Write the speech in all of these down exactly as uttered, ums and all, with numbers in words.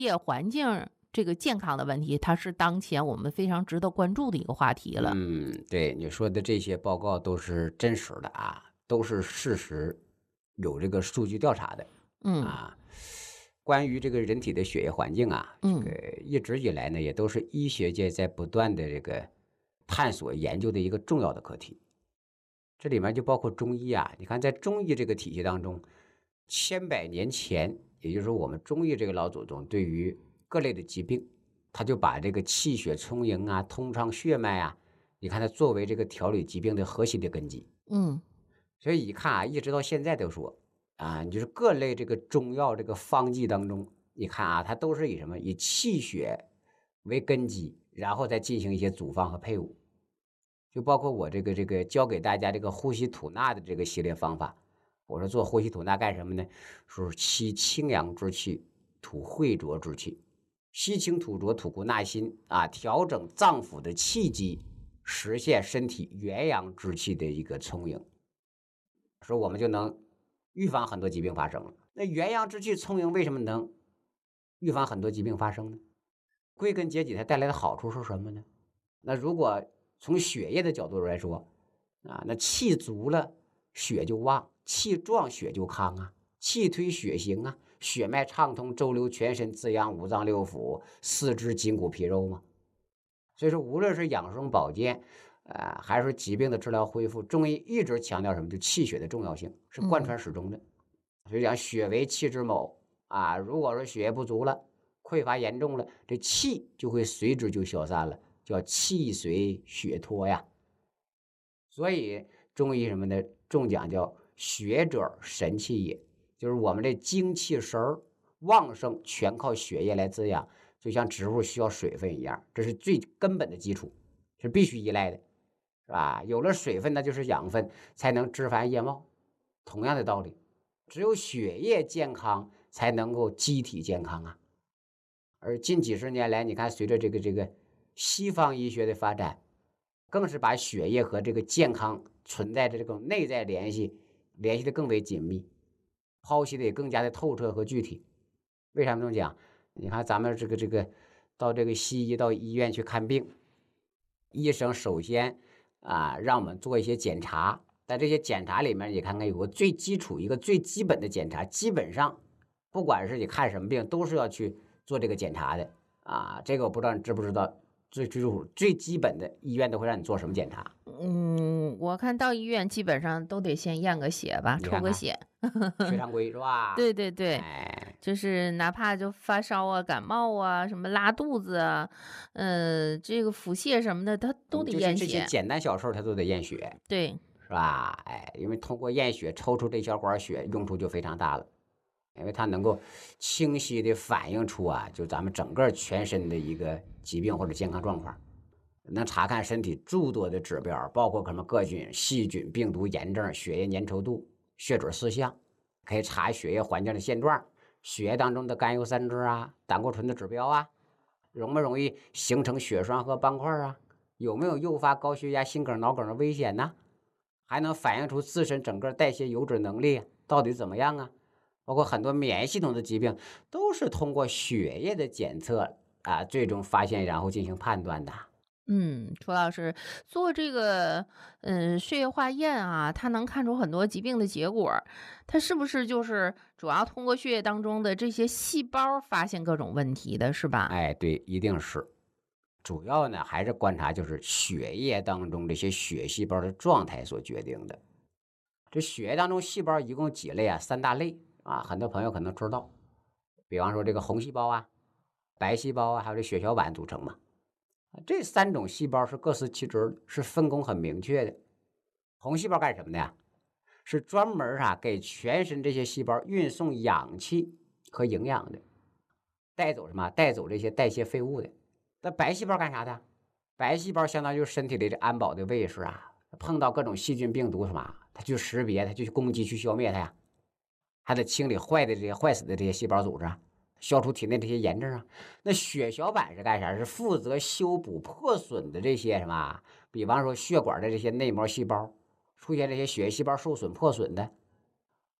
业环境这个健康的问题，它是当前我们非常值得关注的一个话题了。 嗯，对，你说的这些报告都是真实的啊，都是事实，有这个数据调查的嗯啊。关于这个人体的血液环境啊，这个嗯一直以来呢，也都是医学界在不断的这个探索研究的一个重要的课题。这里面就包括中医啊，你看在中医这个体系当中，千百年前，也就是说我们中医这个老祖宗对于各类的疾病，他就把这个气血充盈啊、通畅血脉啊，你看它作为这个调理疾病的核心的根基。 嗯所以一看啊，一直到现在都说啊，你就是各类这个中药这个方剂当中，你看啊，它都是以什么以气血为根基，然后再进行一些组方和配伍。就包括我这个这个教给大家这个呼吸吐纳的这个系列方法。我说做呼吸吐纳干什么呢？说吸清阳之气，吐晦浊之气，吸清吐浊，吐故纳新啊，调整脏腑的气机，实现身体元阳之气的一个充盈。说我们就能预防很多疾病发生了。那元阳之气充盈为什么能预防很多疾病发生呢？归根结底，它带来的好处是什么呢？那如果从血液的角度来说，啊，那气足了，血就旺；气壮，血就康啊。气推血行啊，血脉畅通，周流全身，滋养五脏六腑、四肢筋骨皮肉嘛。所以说，无论是养生保健，呃，还是疾病的治疗恢复，中医一直强调什么？就气血的重要性，是贯嗯穿始终的。所以讲，血为气之母啊。如果说血液不足了，匮乏严重了，这气就会随之就消散了，叫气随血脱呀。所以中医什么呢？重讲叫血者神气也，就是我们这精气神儿旺盛，全靠血液来滋养，就像植物需要水分一样，这是最根本的基础，是必须依赖的，是吧？有了水分，那就是养分，才能枝繁叶茂。同样的道理，只有血液健康，才能够机体健康啊。而近几十年来，你看随着这个这个西方医学的发展，更是把血液和这个健康存在的这种内在联系联系的更为紧密，剖析的也更加的透彻和具体。为什么这么讲？你看咱们这个这个到这个西医到医院去看病，医生首先啊让我们做一些检查，在这些检查里面，你看看有个最基础一个最基本的检查，基本上不管是你看什么病，都是要去做这个检查的啊。这个我不知道你知不知道，最最最基本的医院都会让你做什么检查？ 嗯，我看到医院基本上都得先验个血吧， 你看看抽个血。 血常规是吧？ 对对对， 哎， 就是哪怕就发烧啊、感冒啊、什么拉肚子啊，呃，这个腹泻什么的，他都嗯， 得就是这些验血。 简单小事他都得验血， 对， 是吧？哎，因为通过验血抽出这小管血，用处就非常大了。因为它能够清晰的反映出啊，就咱们整个全身的一个疾病或者健康状况，能查看身体诸多的指标，包括什么各菌、细菌、病毒、炎症、血液粘稠度、血准四项，可以查血液环境的现状，血液当中的甘油三酯啊、胆固醇的指标啊，容不容易形成血栓和斑块啊，有没有诱发高血压、心梗、脑梗的危险呢？还能反映出自身整个代谢油脂能力到底怎么样啊？包括很多免疫系统的疾病，都是通过血液的检测啊，最终发现然后进行判断的。 嗯，楚老师做这个，嗯，血液化验啊，它能看出很多疾病的结果儿，它是不是就是主要通过血液当中的这些细胞儿发现各种问题的，是吧？ 哎，对，一定是。主要呢还是观察就是血液当中这些血细胞的状态所决定的。这血液当中细胞一共几类啊？三大类啊，很多朋友可能知道。比方说这个红细胞啊、白细胞啊，还有这血小板组成嘛。这三种细胞是各司其职，是分工很明确的。红细胞干什么的呀？是专门啊给全身这些细胞运送氧气和营养的，带走什么？带走这些代谢废物的。那白细胞干啥的？白细胞相当于身体里的安保的卫士啊，碰到各种细菌病毒什么，它去识别，它就去攻击，去消灭它呀，还得清理坏的这些坏死的这些细胞组织啊，消除体内这些炎症啊。那血小板是干啥？是负责修补破损的这些什么，比方说血管的这些内膜细胞出现这些血液细胞受损破损的，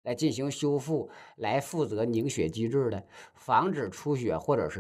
来进行修复，来负责凝血机制的，防止出血或者是